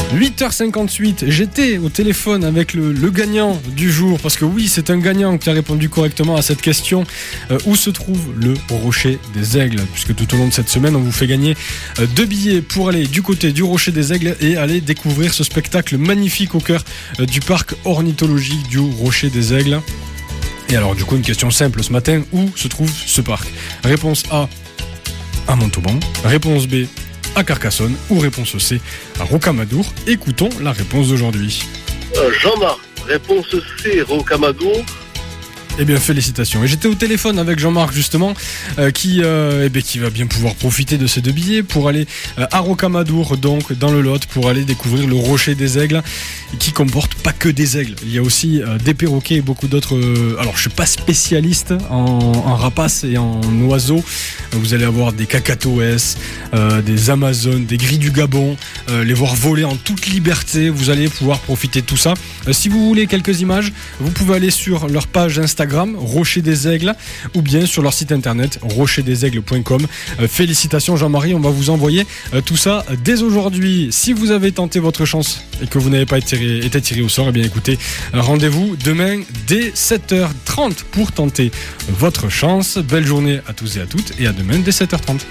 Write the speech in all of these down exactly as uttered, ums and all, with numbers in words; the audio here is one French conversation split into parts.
huit heures cinquante-huit, j'étais au téléphone avec le, le gagnant du jour, parce que oui, c'est un gagnant qui a répondu correctement à cette question. Euh, où se trouve le Rocher des Aigles? Puisque tout au long de cette semaine, on vous fait gagner euh, deux billets pour aller du côté du Rocher des Aigles et aller découvrir ce spectacle magnifique au cœur euh, du parc ornithologique du Rocher des Aigles. Et alors du coup, une question simple ce matin, où se trouve ce parc? Réponse A, à Montauban. Réponse B, à Carcassonne, ou réponse C, à Rocamadour. Écoutons la réponse d'aujourd'hui. Euh, Jean-Marc, réponse C, Rocamadour. Eh bien, félicitations. Et j'étais au téléphone avec Jean-Marc, justement, euh, qui, euh, eh bien, qui va bien pouvoir profiter de ces deux billets pour aller euh, à Rocamadour, donc, dans le Lot, pour aller découvrir le Rocher des Aigles, qui comporte pas que des aigles. Il y a aussi euh, des perroquets et beaucoup d'autres... Euh, alors, je suis pas spécialiste en, en rapaces et en oiseaux. Vous allez avoir des cacatoès, euh, des amazones, des gris du Gabon, euh, les voir voler en toute liberté. Vous allez pouvoir profiter de tout ça. Euh, si vous voulez quelques images, vous pouvez aller sur leur page Instagram, Rocher des Aigles, ou bien sur leur site internet rocher des aigles point com. Euh, félicitations Jean-Marie, on va vous envoyer euh, tout ça dès aujourd'hui. Si vous avez tenté votre chance et que vous n'avez pas été, été tiré au sort, eh bien écoutez, euh, rendez-vous demain dès sept heures trente pour tenter votre chance. Belle journée à tous et à toutes, et à demain dès sept heures trente.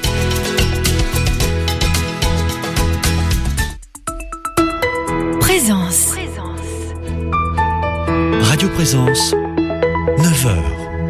Présence. Radio Présence, neuf heures.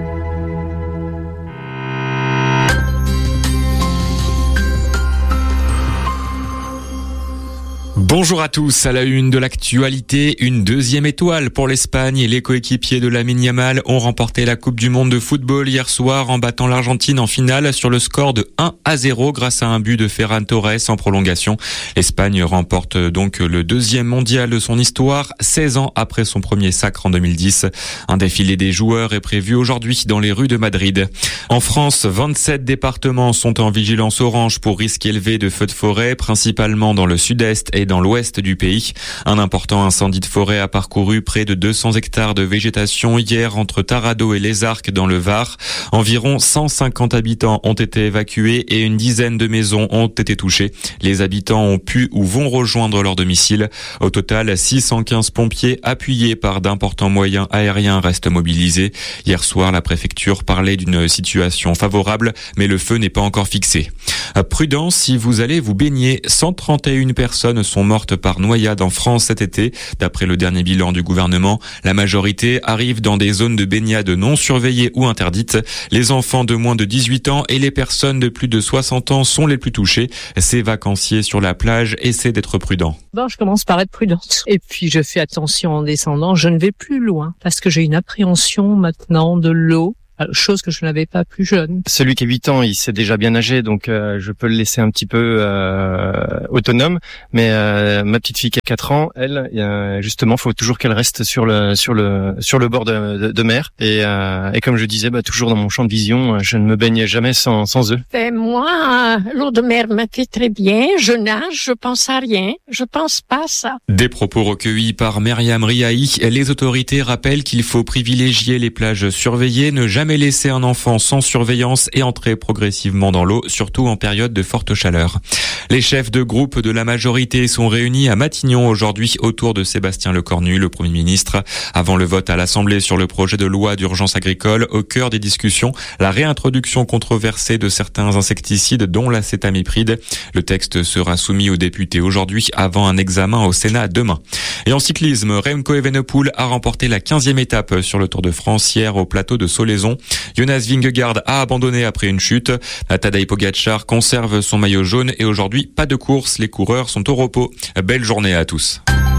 Bonjour à tous, à la une de l'actualité, une deuxième étoile pour l'Espagne et les coéquipiers de Lamine Yamal ont remporté la Coupe du Monde de football hier soir en battant l'Argentine en finale sur le score de un à zéro grâce à un but de Ferran Torres en prolongation. L'Espagne remporte donc le deuxième mondial de son histoire, seize ans après son premier sacre en deux mille dix. Un défilé des joueurs est prévu aujourd'hui dans les rues de Madrid. En France, vingt-sept départements sont en vigilance orange pour risque élevé de feux de forêt, principalement dans le sud-est et dans l'ouest du pays. Un important incendie de forêt a parcouru près de deux cents hectares de végétation hier entre Taradot et Les Arcs dans le Var. Environ cent cinquante habitants ont été évacués et une dizaine de maisons ont été touchées. Les habitants ont pu ou vont rejoindre leur domicile. Au total, six cent quinze pompiers appuyés par d'importants moyens aériens restent mobilisés. Hier soir, la préfecture parlait d'une situation favorable, mais le feu n'est pas encore fixé. Prudence si vous allez vous baigner. cent trente et une personnes sont mortes par noyade en France cet été. D'après le dernier bilan du gouvernement, la majorité arrive dans des zones de baignade non surveillées ou interdites. Les enfants de moins de dix-huit ans et les personnes de plus de soixante ans sont les plus touchés. Ces vacanciers sur la plage essaient d'être prudents. Bon, je commence par être prudente. Et puis je fais attention en descendant. Je ne vais plus loin parce que j'ai une appréhension maintenant de l'eau. Chose que je n'avais pas plus jeune. Celui qui a huit ans, il sait déjà bien nager, donc euh, je peux le laisser un petit peu euh, autonome. Mais euh, ma petite fille qui a quatre ans, elle, euh, justement, faut toujours qu'elle reste sur le sur le sur le bord de, de, de mer. Et, euh, et comme je disais, bah, toujours dans mon champ de vision, je ne me baigne jamais sans sans eux. Ben moi, l'eau de mer me fait très bien. Je nage, je pense à rien, je pense pas à ça. Des propos recueillis par Myriam Riahi. Les autorités rappellent qu'il faut privilégier les plages surveillées, ne jamais jamais laisser un enfant sans surveillance et entrer progressivement dans l'eau, surtout en période de forte chaleur. Les chefs de groupe de la majorité sont réunis à Matignon aujourd'hui autour de Sébastien Lecornu, le Premier ministre. Avant le vote à l'Assemblée sur le projet de loi d'urgence agricole, au cœur des discussions, la réintroduction controversée de certains insecticides dont l'acétamipride. Le texte sera soumis aux députés aujourd'hui avant un examen au Sénat demain. Et en cyclisme, Remco Evenepoel a remporté la quinzième étape sur le Tour de France hier au plateau de Solaizon. Jonas Vingegaard a abandonné après une chute. Tadej Pogačar conserve son maillot jaune et aujourd'hui, pas de course. Les coureurs sont au repos. Belle journée à tous.